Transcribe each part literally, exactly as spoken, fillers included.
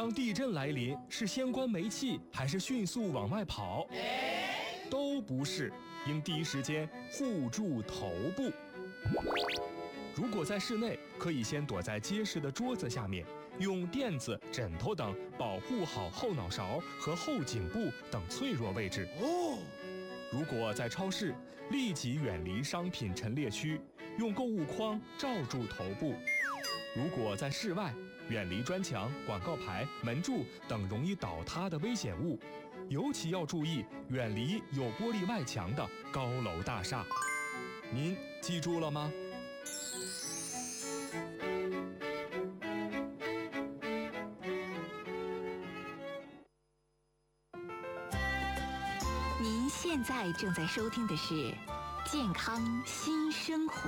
当地震来临，是先关煤气还是迅速往外跑？都不是，应第一时间护住头部。如果在室内，可以先躲在结实的桌子下面，用垫子、枕头等保护好后脑勺和后颈部等脆弱位置。哦。如果在超市，立即远离商品陈列区，用购物筐罩住头部。如果在室外，远离砖墙、广告牌、门柱等容易倒塌的危险物，尤其要注意远离有玻璃外墙的高楼大厦。您记住了吗？ 您现在正在收听的是《健康新生活》。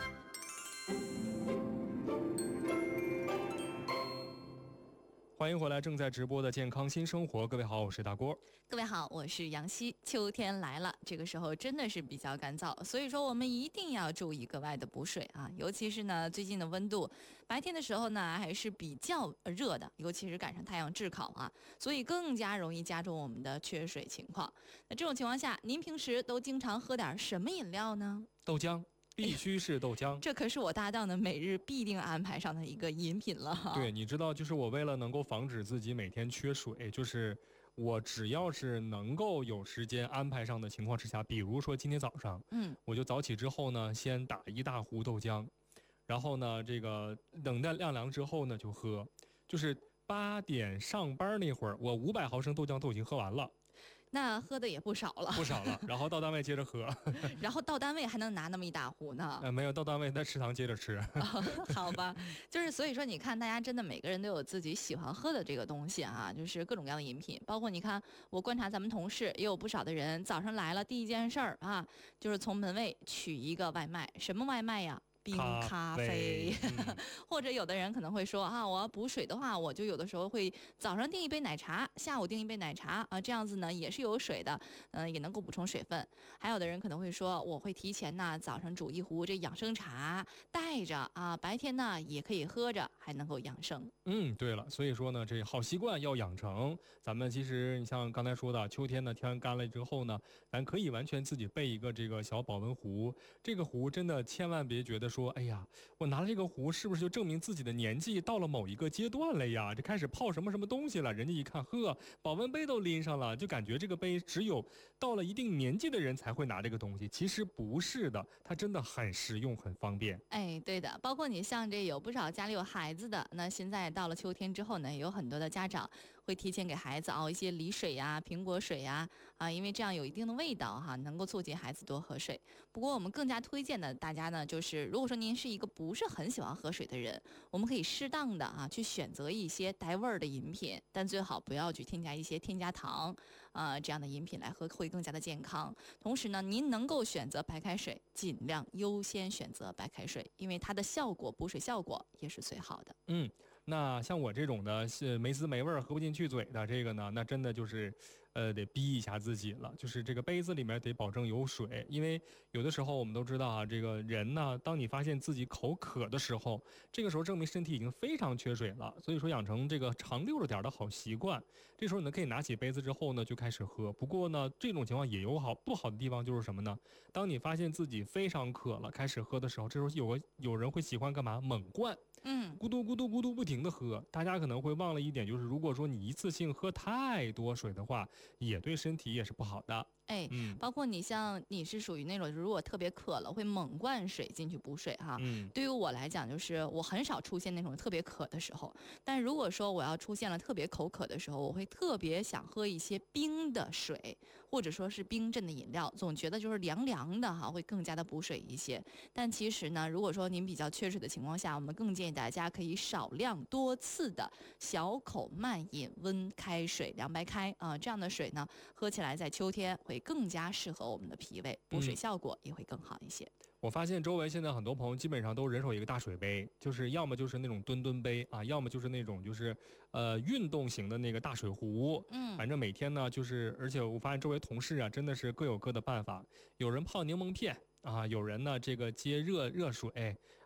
欢迎回来，正在直播的健康新生活。各位好，我是大郭。 各位好，我是杨希。秋天来了，这个时候真的是比较干燥，所以说我们一定要注意格外的补水啊。尤其是呢，最近的温度，白天的时候呢还是比较热的，尤其是赶上太阳炙烤啊，所以更加容易加重我们的缺水情况。那这种情况下，您平时都经常喝点什么饮料呢？ 豆浆。必须是豆浆、哎、 这可是我搭档的每日必定安排上的一个饮品了哈。 对，你知道，就是我为了能够防止自己每天缺水，就是我只要是能够有时间安排上的情况之下，比如说今天早上，嗯，我就早起之后呢，先打一大壶豆浆，然后呢，这个等待晾凉之后呢就喝，就是八点上班那会儿，我五百毫升豆浆都已经喝完了。 那喝的也不少了， 不少了。然后到单位接着喝， 然后到单位还能拿那么一大壶呢？ 呃，没有，到单位在食堂接着吃。 哦、好吧，就是所以说，你看，大家真的每个人都有自己喜欢喝的这个东西啊，就是各种各样的饮品，包括你看，我观察咱们同事也有不少的人，早上来了第一件事儿啊，就是从门卫取一个外卖，什么外卖呀？冰咖啡，嗯、或者有的人可能会说啊，我要补水的话，我就有的时候会早上订一杯奶茶，下午订一杯奶茶啊，这样子呢也是有水的，嗯、呃，也能够补充水分。还有的人可能会说，我会提前呢早上煮一壶这养生茶带着啊，白天呢也可以喝着，还能够养生。 嗯，对了，所以说呢，这好习惯要养成。咱们其实你像刚才说的，秋天呢天干了之后呢，咱可以完全自己备一个这个小保温壶。这个壶真的千万别觉得说，哎呀，我拿了这个壶是不是就证明自己的年纪到了某一个阶段了呀？这开始泡什么什么东西了？人家一看，呵，保温杯都拎上了，就感觉这个杯只有到了一定年纪的人才会拿这个东西。其实不是的，它真的很实用，很方便。 哎，对的，包括你像这有不少家里有孩子的，那现在到了秋天之后呢，有很多的家长会提前给孩子熬一些梨水呀、苹果水呀，啊，因为这样有一定的味道哈，能够促进孩子多喝水。不过我们更加推荐的大家呢，就是如果说您是一个不是很喜欢喝水的人，我们可以适当的啊去选择一些带味儿的饮品，但最好不要去添加一些添加糖啊、呃、这样的饮品来喝，会更加的健康。同时呢，您能够选择白开水，尽量优先选择白开水，因为它的效果补水效果也是最好的。 嗯，那像我这种的是没滋没味儿喝不进去嘴的这个呢，那真的就是呃得逼一下自己了，就是这个杯子里面得保证有水，因为有的时候我们都知道啊，这个人呢，当你发现自己口渴的时候，这个时候证明身体已经非常缺水了，所以说养成这个长溜着点的好习惯。这时候你呢可以拿起杯子之后呢就开始喝。不过呢，这种情况也有好不好的地方，就是什么呢？当你发现自己非常渴了，开始喝的时候，这时候有个有人会喜欢干嘛？猛灌。嗯，咕嘟咕嘟咕嘟不停的喝，大家可能会忘了一点，就是如果说你一次性喝太多水的话，也对身体也是不好的。 哎，嗯，包括你像你是属于那种如果特别渴了会猛灌水进去补水哈。嗯，对于我来讲，就是我很少出现那种特别渴的时候，但如果说我要出现了特别口渴的时候，我会特别想喝一些冰的水，或者说是冰镇的饮料，总觉得就是凉凉的哈，会更加的补水一些。但其实呢，如果说您比较缺水的情况下，我们更建议大家可以少量多次的小口慢饮温开水、凉白开啊、呃，这样的水呢，喝起来在秋天会更加适合我们的脾胃，补水效果也会更好一些。嗯， 我发现周围现在很多朋友基本上都人手一个大水杯，就是要么就是那种吨吨杯啊，要么就是那种就是呃运动型的那个大水壶。嗯，反正每天呢就是，而且我发现周围同事啊真的是各有各的办法，有人泡柠檬片。啊，有人呢，这个接热热水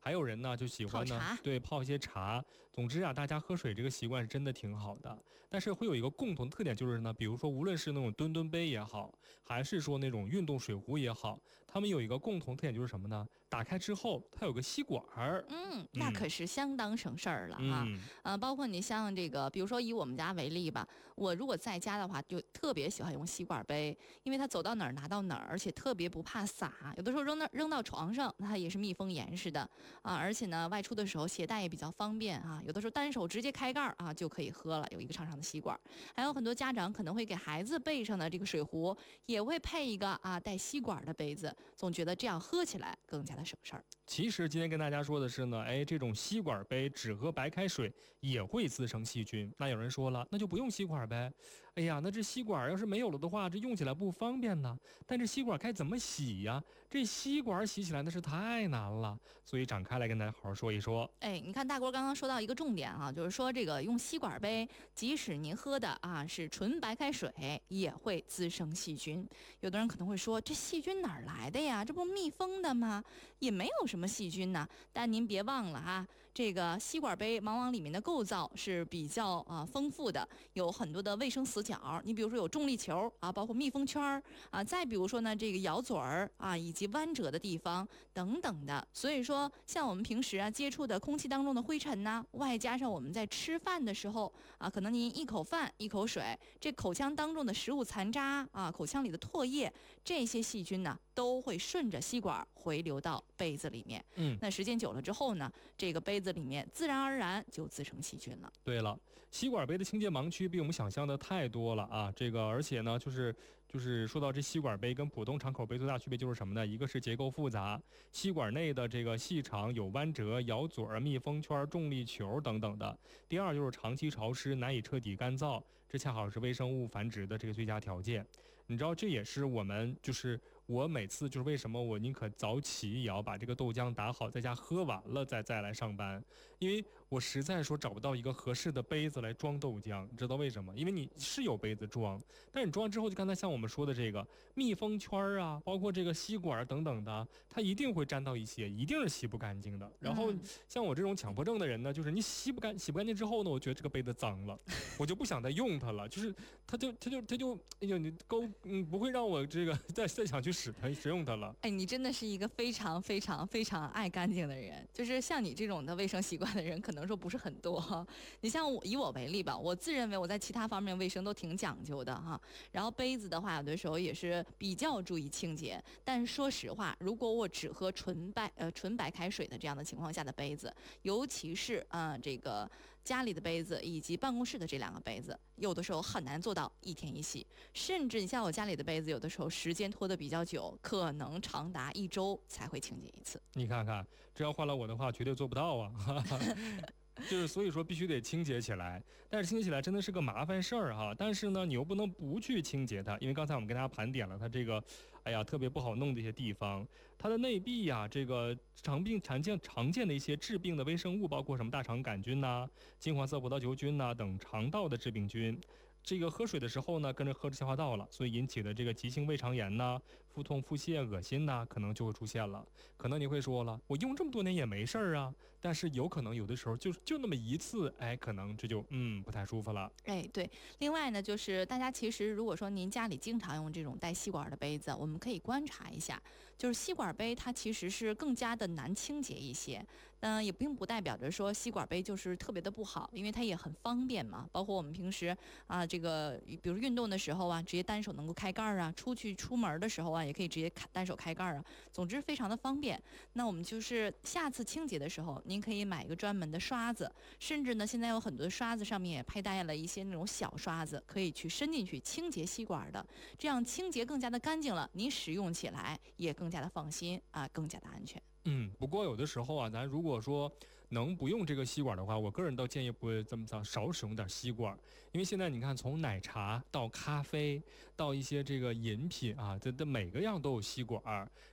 还有人呢就喜欢呢，对泡一些茶。总之啊，大家喝水这个习惯是真的挺好的。但是会有一个共同特点，就是呢，比如说无论是那种吨吨杯也好，还是说那种运动水壶也好，他们有一个共同特点就是什么呢？打开之后它有个吸管儿。 嗯，那可是相当省事儿了啊。 嗯、 呃，包括你像这个，比如说以我们家为例吧，我如果在家的话，就特别喜欢用吸管杯，因为它走到哪儿拿到哪儿，而且特别不怕洒。有的时候扔到扔到床上，它也是密封严实的啊，而且呢，外出的时候携带也比较方便啊。有的时候单手直接开盖儿啊就可以喝了，有一个长长的吸管。还有很多家长可能会给孩子备上的这个水壶，也会配一个啊带吸管的杯子，总觉得这样喝起来更加的省事儿。 其实今天跟大家说的是呢，哎，这种吸管杯只喝白开水也会滋生细菌。那有人说了，那就不用吸管呗。哎呀，那这吸管要是没有了的话，这用起来不方便呢。但这吸管该怎么洗呀？这吸管洗起来那是太难了。所以展开来跟大家好好说一说。 哎，你看大郭刚刚说到一个重点啊，就是说这个用吸管杯，即使您喝的啊是纯白开水，也会滋生细菌。有的人可能会说，这细菌哪儿来的呀？这不密封的吗？也没有什么细菌呢。但您别忘了哈，这个吸管杯往往里面的构造是比较啊丰富的，有很多的卫生死角。你比如说有重力球啊，包括密封圈啊，再比如说呢这个咬嘴儿啊，以及弯折的地方等等的。所以说，像我们平时啊接触的空气当中的灰尘呐、啊，外加上我们在吃饭的时候啊，可能您一口饭一口水，这口腔当中的食物残渣啊，口腔里的唾液，这些细菌呢都会顺着吸管回流到杯子里面。 嗯， 那时间久了之后呢，这个杯子里面自然而然就滋生细菌了。 对了，吸管杯的清洁盲区比我们想象的太多了啊！这个而且呢，就是就是说到这吸管杯跟普通敞口杯最大区别就是什么呢？一个是结构复杂，吸管内的这个细长有弯折、咬嘴、密封圈、重力球等等的；第二就是长期潮湿，难以彻底干燥，这恰好是微生物繁殖的这个最佳条件。你知道，这也是我们就是我每次就是为什么我宁可早起也要把这个豆浆打好，在家喝完了再再来上班，因为我实在说找不到一个合适的杯子来装豆浆。你知道为什么？因为你是有杯子装，但是你装完之后，就刚才像我们说的这个密封圈啊，包括这个吸管等等的，它一定会沾到一些，一定是洗不干净的。然后像我这种强迫症的人呢，就是你洗不干洗不干净之后呢，我觉得这个杯子脏了，我就不想再用它了，就是它就它就它就哎呀，你勾嗯不会让我这个再再想去使它使用它了。 哎，你真的是一个非常非常非常爱干净的人，就是像你这种的卫生习惯的人，可能说不是很多。你像我以我为例吧，我自认为我在其他方面卫生都挺讲究的哈。然后杯子的话，有的时候也是比较注意清洁。但说实话，如果我只喝纯白呃纯白开水的这样的情况下的杯子，尤其是啊、呃、这个家里的杯子以及办公室的这两个杯子，有的时候很难做到一天一洗。甚至你像我家里的杯子，有的时候时间拖得比较久，可能长达一周才会清洁一次。 你看看，这要换了我的话，绝对做不到啊！就是所以说必须得清洁起来，但是清洁起来真的是个麻烦事儿哈。但是呢，你又不能不去清洁它，因为刚才我们跟大家盘点了它这个，哎呀，特别不好弄的一些地方。它的内壁呀，这个常病常见常见的一些致病的微生物，包括什么大肠杆菌呐、啊、金黄色葡萄球菌呐、啊、等肠道的致病菌。这个喝水的时候呢，跟着喝着消化道了，所以引起的这个急性胃肠炎呐、腹痛、腹泻、恶心呐，可能就会出现了。可能你会说了，我用这么多年也没事儿啊，但是有可能有的时候就就那么一次，哎，可能这就嗯不太舒服了。 哎，对。另外呢，就是大家其实如果说您家里经常用这种带吸管的杯子，我们可以观察一下，就是吸管杯它其实是更加的难清洁一些。嗯、呃，也并不代表着说吸管杯就是特别的不好，因为它也很方便嘛。包括我们平时啊，这个比如运动的时候啊，直接单手能够开盖啊；出去出门的时候啊，也可以直接单手开盖啊。总之非常的方便。那我们就是下次清洁的时候，您可以买一个专门的刷子，甚至呢，现在有很多刷子上面也佩戴了一些那种小刷子，可以去伸进去清洁吸管的，这样清洁更加的干净了，你使用起来也更加的放心啊，更加的安全。 嗯，不过有的时候啊，咱如果说能不用这个吸管的话，我个人倒建议不会这么早少使用点吸管，因为现在你看，从奶茶到咖啡到一些这个饮品啊，这这每个样都有吸管，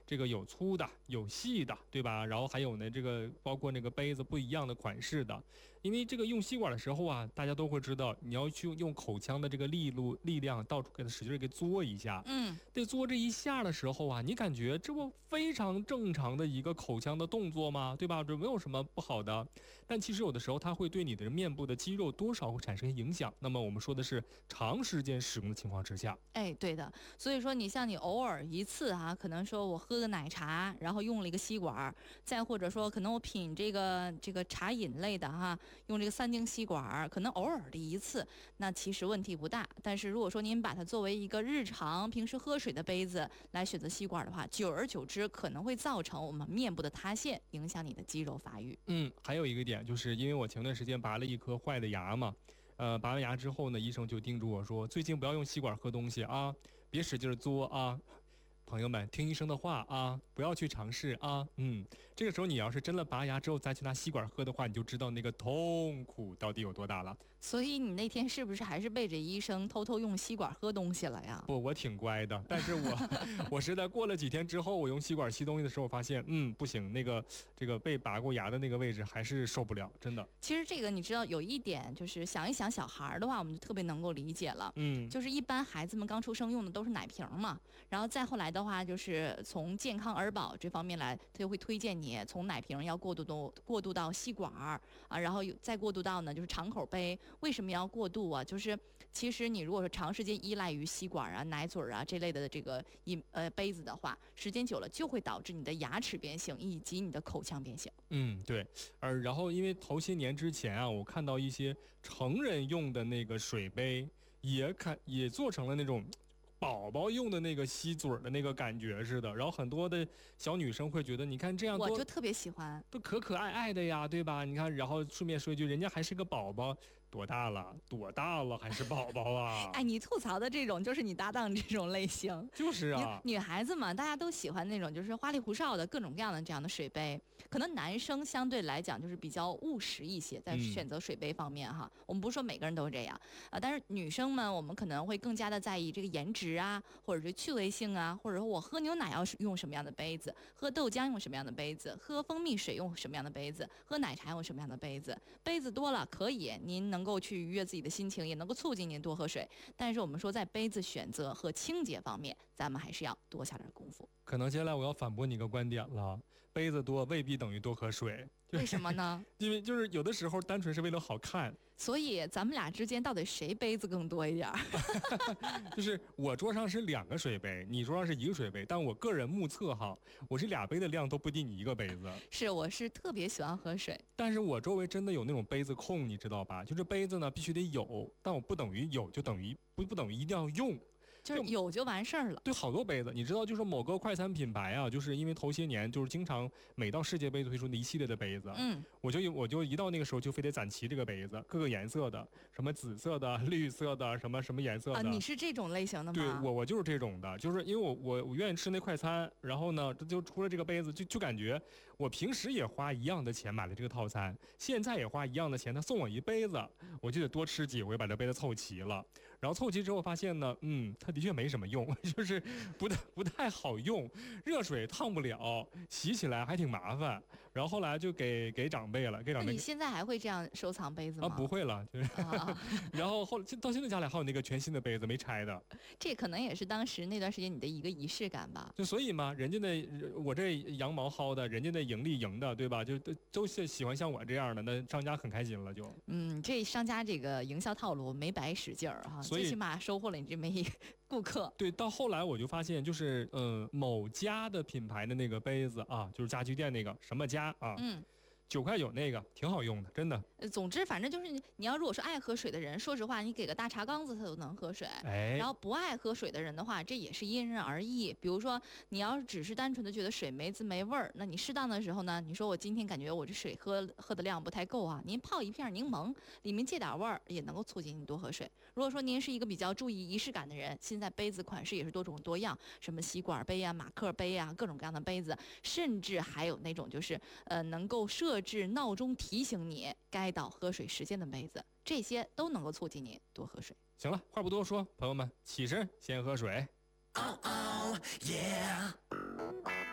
这个有粗的，有细的，对吧？然后还有呢，这个包括那个杯子不一样的款式的。因为这个用吸管的时候啊，大家都会知道，你要去用口腔的这个力度力量，到处给它使劲给嘬一下。 嗯， 对，嘬这一下的时候啊，你感觉这不非常正常的一个口腔的动作吗？对吧？这没有什么不好的。但其实有的时候它会对你的面部的肌肉多少会产生影响。那么我们说的是长时间使用的情况之下。 哎，对的。所以说你像你偶尔一次啊，可能说我喝个奶茶，然后用了一个吸管，再或者说可能我品这个这个茶饮类的哈。用这个三丁吸管，可能偶尔的一次，那其实问题不大。但是如果说您把它作为一个日常平时喝水的杯子来选择吸管的话，久而久之可能会造成我们面部的塌陷，影响你的肌肉发育。 嗯，还有一个点就是因为我前段时间拔了一颗坏的牙嘛，呃，拔完牙之后呢，医生就叮嘱我说，最近不要用吸管喝东西啊，别使劲嘬啊。朋友们，听医生的话啊，不要去尝试啊。嗯，这个时候你要是真的拔牙之后再去拿吸管喝的话，你就知道那个痛苦到底有多大了。 所以你那天是不是还是背着医生偷偷用吸管喝东西了呀？ 不，我挺乖的，但是我我实在过了几天之后，我用吸管吸东西的时候，发现嗯不行，那个这个被拔过牙的那个位置还是受不了，真的。 其实这个你知道有一点，就是想一想小孩的话，我们就特别能够理解了。 嗯， 就是一般孩子们刚出生用的都是奶瓶嘛，然后再后来的话，就是从健康儿保这方面来，他就会推荐你从奶瓶要过渡到过渡到吸管啊，然后再过渡到呢就是长口杯。为什么要过渡啊？就是其实你如果说长时间依赖于吸管啊、奶嘴啊这类的这个饮呃杯子的话，时间久了就会导致你的牙齿变形以及你的口腔变形。 嗯，对。而然后因为头些年之前啊，我看到一些成人用的那个水杯也看也做成了那种宝宝用的那个吸嘴的那个感觉似的，然后很多的小女生会觉得，你看这样我就特别喜欢， 都可可爱爱的呀，对吧？你看，然后顺便说一句，人家还是个宝宝。多大了？多大了还是宝宝啊？ 哎，你吐槽的这种就是你搭档这种类型， 就是啊， 女孩子嘛，大家都喜欢那种就是花里胡哨的各种各样的这样的水杯。可能男生相对来讲就是比较务实一些，在选择水杯方面哈。嗯、我们不是说每个人都是这样啊，但是女生们我们可能会更加的在意这个颜值啊，或者是趣味性啊，或者说我喝牛奶要用什么样的杯子，喝豆浆用什么样的杯子，喝蜂蜜水用什么样的杯子，喝奶茶用什么样的杯子。杯子多了可以，您能够去愉悦自己的心情，也能够促进您多喝水。但是我们说在杯子选择和清洁方面，咱们还是要多下点功夫。 可能接下来我要反驳你一个观点了，杯子多未必等于多喝水。 为什么呢？ 因为就是有的时候单纯是为了好看。 所以咱们俩之间到底谁杯子更多一点？ 就是我桌上是两个水杯，你桌上是一个水杯，但我个人目测哈，我这俩杯的量都不敌你一个杯子。 是，我是特别喜欢喝水， 但是我周围真的有那种杯子控，你知道吧？就是杯子呢必须得有，但我不等于有就等于不不等于一定要用。 就是有就完事儿了。 对，好多杯子，你知道，就是某个快餐品牌啊，就是因为头些年就是经常每到世界杯推出那一系列的杯子， 嗯， 我就我就一到那个时候就非得攒齐这个杯子，各个颜色的，什么紫色的、绿色的，什么什么颜色的。 啊，你是这种类型的吗？ 对，我我就是这种的，就是因为我我我愿意吃那快餐，然后呢，这就出了这个杯子，就就感觉我平时也花一样的钱买了这个套餐，现在也花一样的钱，他送我一杯子，我就得多吃几回把这杯子凑齐了。然后凑齐之后发现呢，嗯，它的确没什么用，就是不太不太好用，热水烫不了，洗起来还挺麻烦。然后后来就给给长辈了，给长辈。 那你现在还会这样收藏杯子吗？ 啊，不会了，就是。啊、然后后到现在家里还有那个全新的杯子没拆的。 这可能也是当时那段时间你的一个仪式感吧。 就所以嘛，人家那我这羊毛薅的，人家那盈利赢的，对吧？就都都是喜欢像我这样的，那商家很开心了就。 嗯，这商家这个营销套路没白使劲儿哈。 最起码收获了你这么一顾客。 对，到后来我就发现，就是呃某家的品牌的那个杯子啊，就是家居店那个什么家啊， 嗯， 九块九那个挺好用的，真的。 总之，反正就是你，你要如果说爱喝水的人，说实话，你给个大茶缸子他都能喝水。 哎， 然后不爱喝水的人的话，这也是因人而异。比如说，你要是只是单纯的觉得水没滋没味儿，那你适当的时候呢，你说我今天感觉我这水喝喝的量不太够啊，您泡一片柠檬，里面借点味儿，也能够促进你多喝水。如果说您是一个比较注意仪式感的人，现在杯子款式也是多种多样，什么吸管杯啊、马克杯啊，各种各样的杯子，甚至还有那种就是呃能够设置闹钟提醒你该到喝水时间的杯子，这些都能够促进你多喝水。 行了，话不多说，朋友们起身先喝水。Oh, oh, yeah.